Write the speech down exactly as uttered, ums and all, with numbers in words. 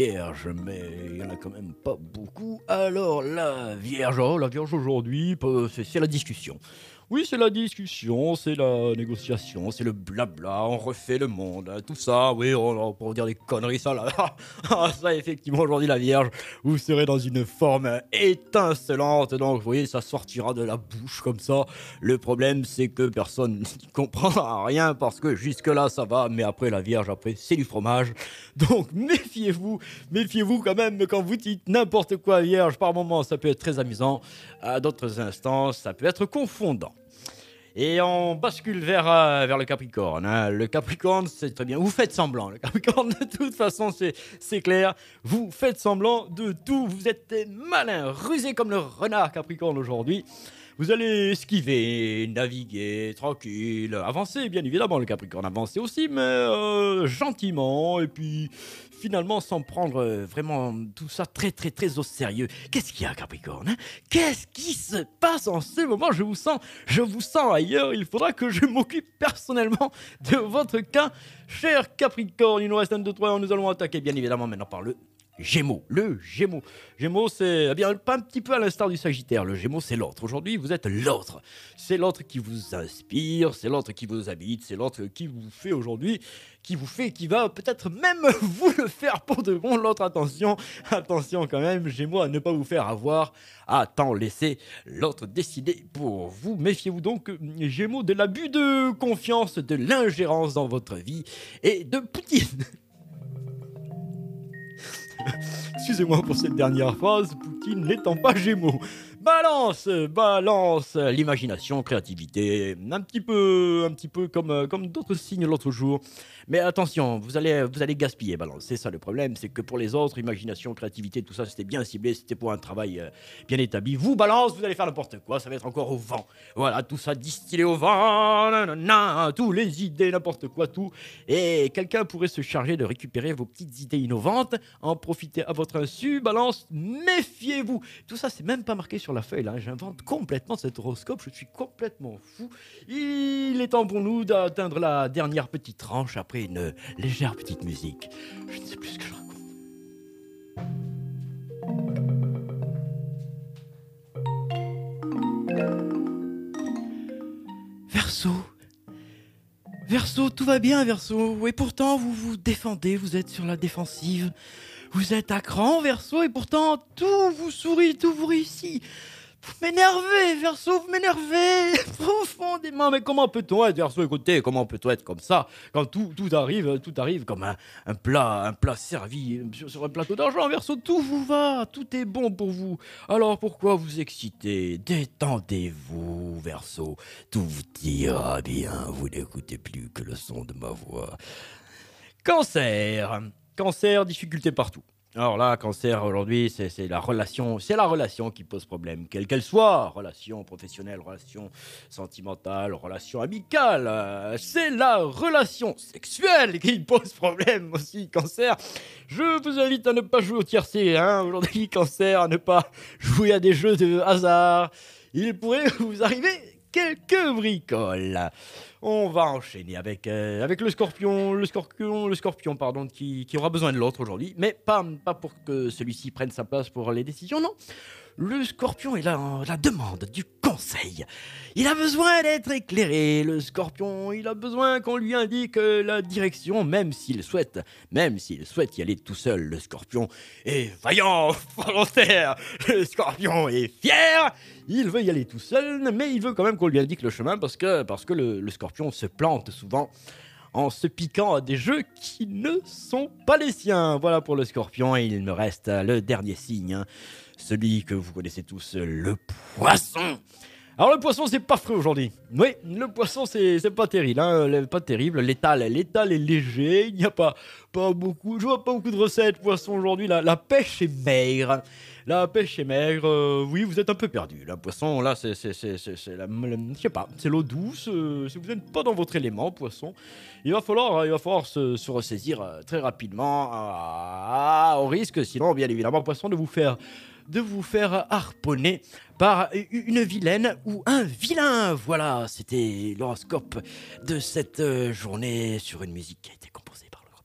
Vierge, mais il y en a quand même pas beaucoup. Alors la Vierge, oh, la Vierge aujourd'hui, peu- c'est c'est la discussion. Oui, c'est la discussion, c'est la négociation, c'est le blabla, on refait le monde, hein, tout ça, oui, on, on peut dire des conneries, ça là. Ah, ça, effectivement, aujourd'hui, la Vierge, vous serez dans une forme étincelante, donc vous voyez, ça sortira de la bouche comme ça. Le problème, c'est que personne n'y comprend rien parce que jusque-là, ça va, mais après, la Vierge, après, c'est du fromage. Donc, méfiez-vous, méfiez-vous quand même quand vous dites n'importe quoi Vierge. Par moments, ça peut être très amusant, à d'autres instants, ça peut être confondant. Et on bascule vers, euh, vers le Capricorne, hein. Le Capricorne, c'est très bien. Vous faites semblant. Le Capricorne, de toute façon, c'est, c'est clair. Vous faites semblant de tout. Vous êtes malin, rusé comme le renard Capricorne aujourd'hui. Vous allez esquiver, naviguer, tranquille, avancer, bien évidemment, le Capricorne, avancer aussi, mais euh, gentiment, et puis finalement sans prendre euh, vraiment tout ça très très très au sérieux. Qu'est-ce qu'il y a, Capricorne, hein? Qu'est-ce qui se passe en ce moment? Je vous sens, je vous sens ailleurs. Il faudra que je m'occupe personnellement de votre cas, cher Capricorne. Il nous reste un, deux, trois, nous allons attaquer bien évidemment maintenant par le Gémeaux, le Gémeaux. Gémeaux, c'est eh bien pas un petit peu à l'instar du Sagittaire. Le Gémeaux, c'est l'autre. Aujourd'hui, vous êtes l'autre. C'est l'autre qui vous inspire, c'est l'autre qui vous habite, c'est l'autre qui vous fait aujourd'hui, qui vous fait, qui va peut-être même vous le faire pour de bon. L'autre, attention, attention quand même, Gémeaux, à ne pas vous faire avoir. Attends, laissez l'autre décider pour vous. Méfiez-vous donc, Gémeaux, de l'abus de confiance, de l'ingérence dans votre vie et de Poutine. Excusez-moi pour cette dernière phrase, Poutine n'étant pas Gémeaux. Balance, balance, l'imagination, créativité, un petit peu, un petit peu comme, comme d'autres signes l'autre jour. Mais attention, vous allez, vous allez gaspiller, balance. C'est ça le problème, c'est que pour les autres, imagination, créativité, tout ça, c'était bien ciblé, c'était pour un travail euh, bien établi. Vous, balance, vous allez faire n'importe quoi, ça va être encore au vent. Voilà, tout ça distillé au vent, nanana, tous les idées, n'importe quoi, tout. Et quelqu'un pourrait se charger de récupérer vos petites idées innovantes, en profiter à votre insu, balance, méfiez-vous. Tout ça, c'est même pas marqué sur la feuille, là. J'invente complètement cet horoscope, je suis complètement fou. Il est temps pour nous d'atteindre la dernière petite tranche après une légère petite musique. Je ne sais plus ce que je raconte. Verseau. Verseau, tout va bien, Verseau. Et pourtant, vous vous défendez, vous êtes sur la défensive. Vous êtes à cran, Verseau, et pourtant, tout vous sourit, tout vous réussit. Vous m'énervez, Verseau, vous m'énervez profondément. Mais comment peut-on être, Verseau, écoutez, comment peut-on être comme ça quand tout, tout arrive, tout arrive comme un, un plat, un plat servi sur, sur un plateau d'argent, Verseau, tout vous va, tout est bon pour vous. Alors pourquoi vous exciter? Détendez-vous, Verseau, tout vous ira bien, vous n'écoutez plus que le son de ma voix. Cancer, cancer, difficulté partout. Alors là, cancer aujourd'hui, c'est, c'est la relation, c'est la relation qui pose problème, quelle qu'elle soit, relation professionnelle, relation sentimentale, relation amicale, euh, c'est la relation sexuelle qui pose problème aussi, cancer. Je vous invite à ne pas jouer au tiercé, hein, aujourd'hui, cancer, à ne pas jouer à des jeux de hasard. Il pourrait vous arriver quelques bricoles. On va enchaîner avec, euh, avec le scorpion, le scorpion, le scorpion pardon, qui, qui aura besoin de l'autre aujourd'hui, mais pas, pas pour que celui-ci prenne sa place pour les décisions, non. Le scorpion est là en la demande du conseil. Il a besoin d'être éclairé, le scorpion. Il a besoin qu'on lui indique la direction, même s'il souhaite, même s'il souhaite y aller tout seul, le scorpion est vaillant, volontaire. Le scorpion est fier. Il veut y aller tout seul, mais il veut quand même qu'on lui indique le chemin parce que, parce que le, le scorpion se plante souvent en se piquant à des jeux qui ne sont pas les siens. Voilà pour le scorpion, et il me reste le dernier signe, hein. Celui que vous connaissez tous, le poisson. Alors le poisson, c'est pas frais aujourd'hui. Oui, le poisson, c'est, c'est pas terrible, hein, pas terrible. L'étal, l'étal est léger, il n'y a pas, pas beaucoup, je vois pas beaucoup de recettes poisson aujourd'hui. La, la pêche est maigre. La pêche est maigre, euh, oui, vous êtes un peu perdu. La poisson, là, c'est, c'est, c'est, c'est, c'est la, la, je sais pas, c'est l'eau douce. Euh, si vous n'êtes pas dans votre élément, poisson, il va falloir, il va falloir se, se ressaisir euh, très rapidement, ah, au risque, sinon, bien évidemment, poisson, de vous faire de vous faire harponner par une vilaine ou un vilain. Voilà, c'était l'horoscope de cette journée sur une musique qui a été